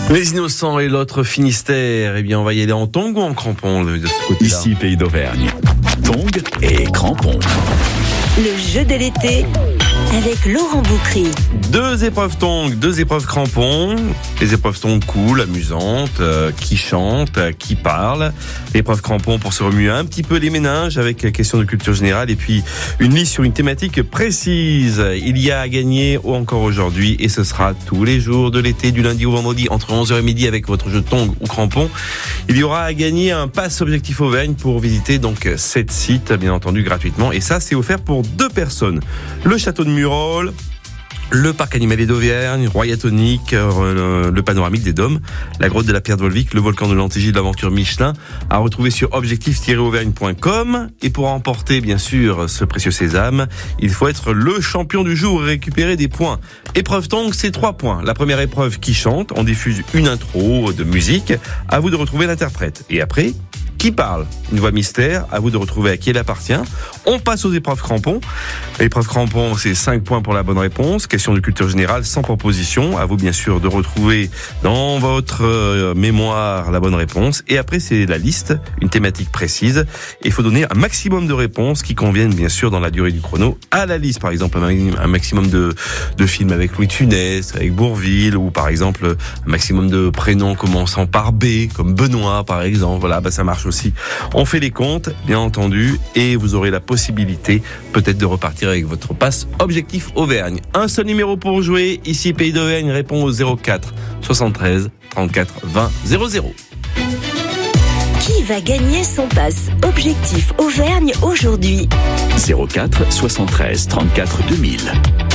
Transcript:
Les Innocents et l'autre Finistère, eh bien on va y aller en tongs ou en crampons de ce côté-là. Ici, Pays d'Auvergne. Tongs et crampons. Le jeu de l'été avec Laurent Boucry. 2 épreuves tongs, 2 épreuves crampons. Les épreuves tongs cool, amusantes, qui chantent, qui parlent. L'épreuve crampons pour se remuer un petit peu les méninges avec question de culture générale et puis une liste sur une thématique précise. Il y a à gagner encore aujourd'hui et ce sera tous les jours de l'été, du lundi au vendredi entre 11h et midi avec votre jeu tongs ou crampons. Il y aura à gagner un pass Objectif Auvergne pour visiter donc 7 sites, bien entendu gratuitement. Et ça, c'est offert pour 2 personnes. Le château de Murol, le parc animalier d'Auvergne, Royatonique, le panoramique des Dômes, la grotte de la Pierre de Volvic, le volcan de l'Antégie, de l'aventure Michelin, à retrouver sur objectif-auvergne.com. Et pour remporter, bien sûr, ce précieux sésame, il faut être le champion du jour et récupérer des points. Épreuve tongs, c'est 3 points. La première épreuve qui chante, on diffuse une intro de musique, à vous de retrouver l'interprète. Et après, qui parle? Une voix mystère, à vous de retrouver à qui elle appartient. On passe aux épreuves crampons. L'épreuve crampons, c'est 5 points pour la bonne réponse. Question de culture générale, sans proposition. À vous, bien sûr, de retrouver dans votre mémoire la bonne réponse. Et après, c'est la liste, une thématique précise. Et il faut donner un maximum de réponses qui conviennent, bien sûr, dans la durée du chrono à la liste. Par exemple, un maximum de films avec Louis de Funès, avec Bourvil, ou par exemple, un maximum de prénoms commençant par B, comme Benoît, par exemple. Voilà, ça marche aussi. On fait les comptes, bien entendu, et vous aurez la possibilité peut-être de repartir avec votre passe Objectif Auvergne. Un seul numéro pour jouer. Ici, Pays d'Auvergne répond au 04 73 34 20 00. Qui va gagner son passe Objectif Auvergne aujourd'hui? 04 73 34 2000.